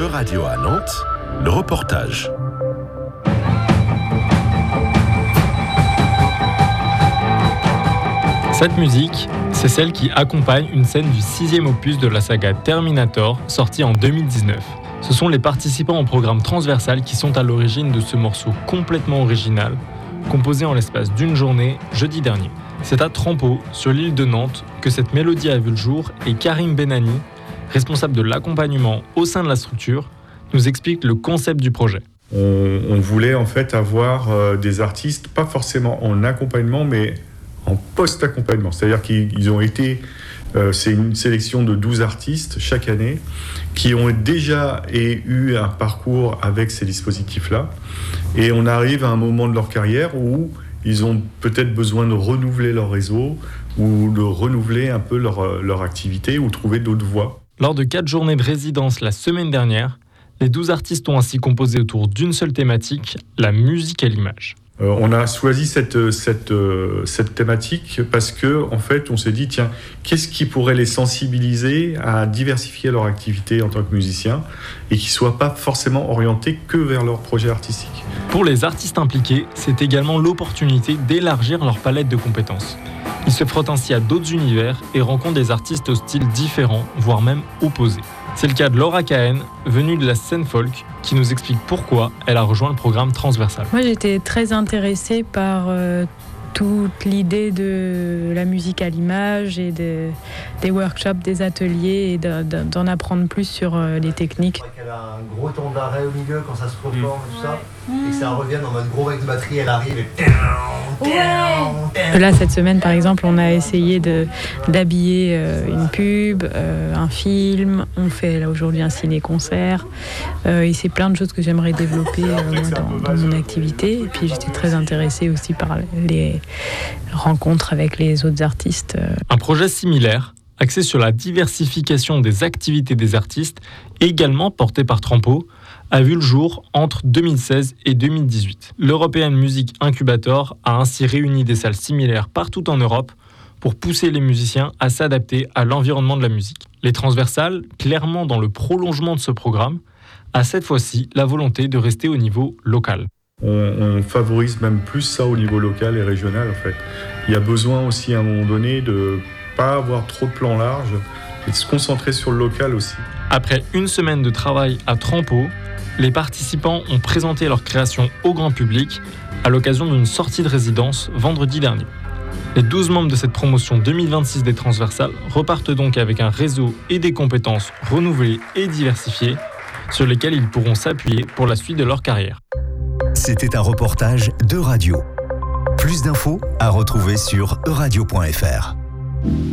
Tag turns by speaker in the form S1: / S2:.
S1: Euradio à Nantes, le reportage.
S2: Cette musique, c'est celle qui accompagne une scène du 6e opus de la saga Terminator, sortie en 2019. Ce sont les participants au programme transversal qui sont à l'origine de ce morceau complètement original, composé en l'espace d'une journée, jeudi dernier. C'est à Trampeau, sur l'île de Nantes, que cette mélodie a vu le jour et Karim Benani, responsable de l'accompagnement au sein de la structure, nous explique le concept du projet.
S3: On voulait en fait avoir des artistes, pas forcément en accompagnement, mais en post-accompagnement. C'est-à-dire qu'ils ont été, c'est une sélection de 12 artistes chaque année, qui ont déjà eu un parcours avec ces dispositifs-là. Et on arrive à un moment de leur carrière où ils ont peut-être besoin de renouveler leur réseau ou de renouveler un peu leur activité ou trouver d'autres voies.
S2: Lors de 4 journées de résidence la semaine dernière, les 12 artistes ont ainsi composé autour d'une seule thématique, la musique à l'image.
S3: On a choisi cette thématique parce que, en fait, on s'est dit, tiens, qu'est-ce qui pourrait les sensibiliser à diversifier leur activité en tant que musiciens et qui ne soient pas forcément orientés que vers leur projet artistique.
S2: Pour les artistes impliqués, c'est également l'opportunité d'élargir leur palette de compétences. Ils se frottent ainsi à d'autres univers et rencontrent des artistes aux styles différents, voire même opposés. C'est le cas de Laura Cahen, venue de la scène folk, qui nous explique pourquoi elle a rejoint le programme transversal.
S4: Moi, j'étais très intéressée par toute l'idée de la musique à l'image et des workshops, des ateliers et d'en apprendre plus sur les techniques.
S5: Elle a un gros temps d'arrêt au milieu quand ça se reforme et tout ça, et que ça revienne en mode gros vague de batterie, elle arrive et...
S4: Là, cette semaine, par exemple, on a essayé d'habiller une pub, un film. On fait là aujourd'hui un ciné-concert. Et c'est plein de choses que j'aimerais développer dans mon activité. Et puis j'étais très intéressée aussi par les rencontres avec les autres artistes.
S2: Un projet similaire, axé sur la diversification des activités des artistes, également porté par Trampeau, a vu le jour entre 2016 et 2018. L'European Music Incubator a ainsi réuni des salles similaires partout en Europe pour pousser les musiciens à s'adapter à l'environnement de la musique. Les transversales, clairement dans le prolongement de ce programme, a cette fois-ci la volonté de rester au niveau local.
S3: On favorise même plus ça au niveau local et régional en fait. Il y a besoin aussi à un moment donné de ne pas avoir trop de plans larges et de se concentrer sur le local aussi.
S2: Après une semaine de travail à Trampeau, les participants ont présenté leur création au grand public à l'occasion d'une sortie de résidence vendredi dernier. Les 12 membres de cette promotion 2026 des transversales repartent donc avec un réseau et des compétences renouvelées et diversifiées sur lesquelles ils pourront s'appuyer pour la suite de leur carrière.
S6: C'était un reportage d'Euradio. Plus d'infos à retrouver sur euradio.fr.